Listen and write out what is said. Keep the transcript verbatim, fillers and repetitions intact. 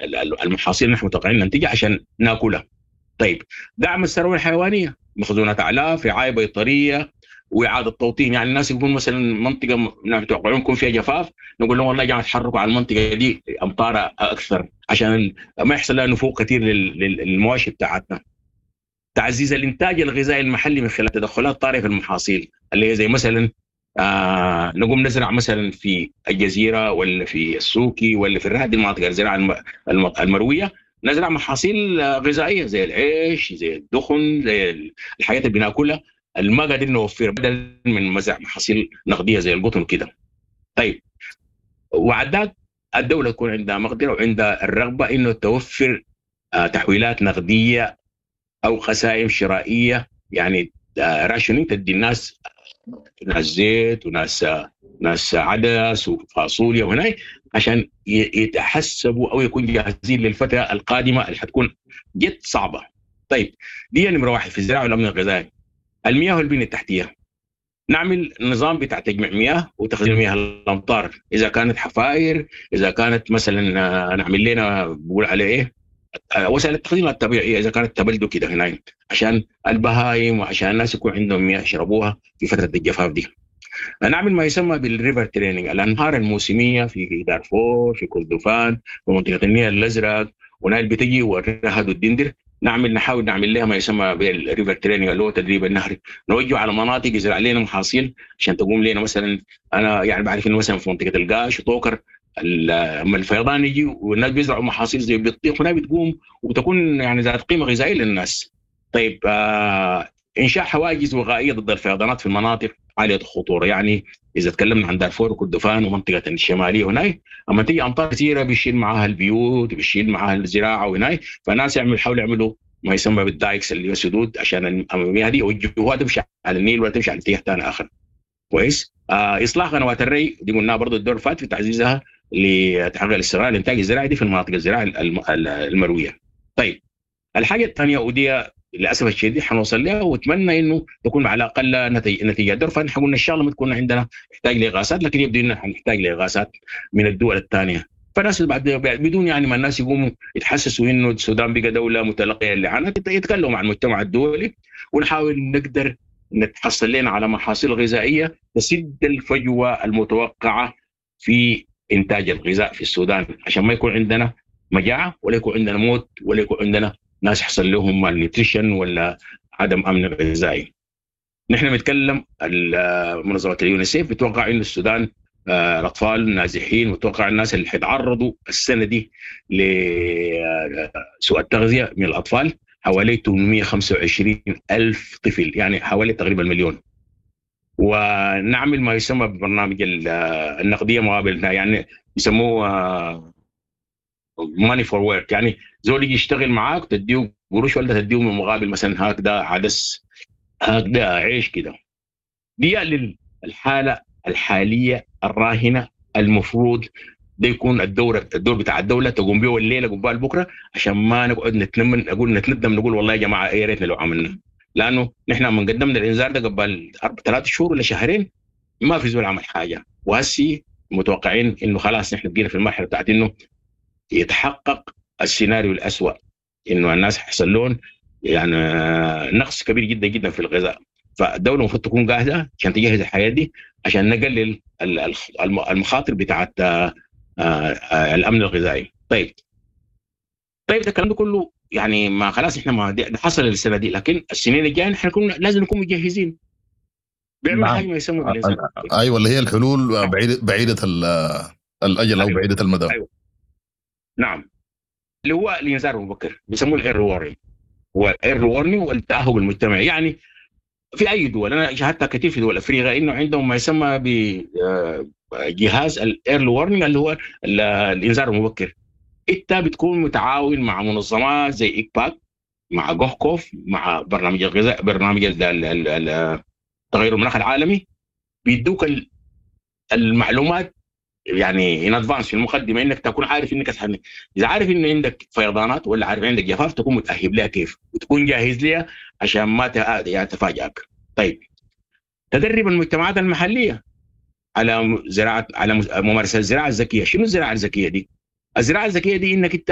المحاصيل اللي نحن متوقعين ننتجها عشان ناكلها. طيب دعم الثروه الحيوانيه، مخزونات اعلاف، رعايه بيطريه، واعاده توطين. يعني الناس يقول مثلا منطقه متوقعون يكون فيها جفاف، نقول لهم والله يا جماعه تحركوا على المنطقه دي امطار اكثر عشان ما يحصل لها نفوق كثير للمواشي بتاعتنا. تعزيز الانتاج الغذائي المحلي من خلال تدخلات طارئه في المحاصيل، اللي هي زي مثلا آه نقوم نزرع مثلا في الجزيره ولا في السوكي ولا في الرهد، المناطق الزراعه المرويه، نزرع محاصيل غذائيه زي العيش، زي الدخن، زي الحاجات اللي بناكلها اللي ما قادرين نوفرها، بدل من مزرعه محاصيل نقديه زي القطن كده. طيب وعدات الدوله تكون عندها مقدره وعندها الرغبه انه توفر آه تحويلات نقديه او خسائم شرائيه، يعني راشنين تدي الناس، ناس زيت وناس ناس عدس وفاصوليا وهناي، عشان يتحسبوا او يكونوا جاهزين للفتره القادمه اللي حتكون جد صعبه. طيب دي نمره واحد في الزراعه والامن الغذائي. المياه والبنيه التحتيه، نعمل نظام بتاع تجميع مياه وتخزين مياه الامطار، اذا كانت حفائر، اذا كانت مثلا نعمل لنا بقول عليه ايه وسائل التخزين الطبيعيه، اذا كانت تبلدوا كده هنا عشان البهايم وعشان الناس يكون عندهم مياه يشربوها في فتره الجفاف دي. نعمل ما يسمى بالريفر تريننج، الانهار الموسميه في دارفور، في كردفان، في منطقه النيل الازرق ونايل بتجي والرهد والدندر، نعمل نحاول نعمل لها ما يسمى بالريفر تريننج اللي هو تدريب النهر، نوجه على مناطق يزرع لنا محاصيل عشان تقوم لنا. مثلا انا يعني بعرف انه مثلا في منطقه القاش وطوكر لما الفيضان يجي والناس بيزرعوا محاصيل زي البطيخ هنا بتقوم وتكون يعني ذات قيمه غذائيه للناس. طيب آه انشاء حواجز وقائيه ضد الفيضانات في المناطق عاليه الخطوره، يعني اذا تكلمنا عن دارفور وكردفان ومنطقه الشماليه هناي، اما تيجي امطار كثيره بيشيل معها البيوت وبيشيل معها الزراعه وهناي، فالناس يعملوا يحاولوا يعملوا ما يسمى بالدايكس اللي هي سدود عشان المياه دي يوجهوها تمشي على النيل ولا تمشي على اتجاه ثاني اخر. كويس. آه اصلاح قنوات الري دي قلنا برضه الدور فات في تعزيزها لتحقيق الاستقرار الانتاج الزراعي دي في المناطق الزراعيه المرويه. طيب الحاجه الثانيه ودي للاسف الشديد حنوصل لها واتمنى انه تكون على الاقل نتيجه دور، فنحن قلنا ان شاء الله ما تكون عندنا نحتاج لاغاثات، لكن يبدو ان حنحتاج لاغاثات من الدول الثانيه. فالناس بعد بدون يعني ما الناس يقوموا يتحسسوا انه السودان بقى دوله متلقيه للعنات، يتكلموا عن المجتمع الدولي ونحاول نقدر نتحصل لنا على محاصيل غذائيه تسد الفجوه المتوقعه في انتاج الغذاء في السودان، عشان ما يكون عندنا مجاعه ولا يكون عندنا موت ولا يكون عندنا ناس يحصل لهم مالنيوتريشن ولا عدم امن غذائي. نحن بنتكلم منظمه اليونيسيف بتوقع انه السودان الاطفال نازحين، وتوقع الناس اللي حيتعرضوا السنه دي لسوء التغذيه من الاطفال حوالي ثمانمئة وخمسة وعشرين ألف طفل، يعني حوالي تقريبا مليون. ونعمل ما يسمى ببرنامج النقديه مقابل، يعني يسموه ماني فور ورك، يعني زول يجي يشتغل معاك تديه قروش ولا تديه من مقابل مثلا هكذا عدس هكذا عيش كده. دي للحاله الحاليه الراهنه المفروض ده يكون الدور الدور بتاع الدوله تقوم به الليله قبال بكره، عشان ما نقعد نتنمن نقول نتندم نقول والله يا جماعه يا ريتنا لو عملنا، لانه نحن من قدمنا الانذار ده قبل ثلاث شهور ولا شهرين ما في زول عمل حاجه، وهسي متوقعين انه خلاص نحن بقينا في المرحله بتاعت انه يتحقق السيناريو الأسوأ، انه الناس حيحصل لهم يعني نقص كبير جدا جدا في الغذاء. فالدوله المفروض تكون جاهزه عشان تجهز الحياه دي عشان نقلل المخاطر بتاعت الامن الغذائي. طيب طيب ده الكلام ده كله يعني ما خلاص احنا ما ده حصل السنه دي، لكن السنين الجايه احنا كنا لازم نكون مجهزين. بيعمل حاجه ما يسمى بالانسان. ايوه اللي هي الحلول بعيده بعيده الاجل او بعيده المدى. أيوة. نعم، اللي هو الانذار المبكر بيسموه الاير وورنينج، هو الاير وورنينج والتاهب المجتمعي. يعني في اي دول انا شاهدتها كثير في دول افريقيا انه عندهم ما يسمى بجهاز الاير وورنينج اللي هو الانذار المبكر. انت بتكون متعاون مع منظمات زي ايكباك، مع جوهكوف، مع برنامج الغذاء، برنامج تغير المناخ العالمي، بيدوك المعلومات يعني ان ادفانس في المقدمه، انك تكون عارف انك أسحن. اذا عارف ان عندك فيضانات ولا عارف عندك جفاف تكون متاهب لها كيف وتكون جاهز لها عشان ما يعني تفاجئك. طيب تدرب المجتمعات المحليه على زراعه على ممارسه الزراعه الذكيه. شنو الزراعه الذكيه دي؟ الزراعه الذكيه دي انك انت